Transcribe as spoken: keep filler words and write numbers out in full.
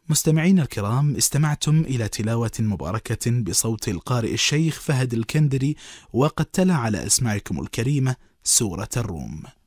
مستمعين الكرام، استمعتم إلى تلاوة مباركة بصوت القارئ الشيخ فهد الكندري، وقد تلا على أسماعكم الكريمة سورة الروم.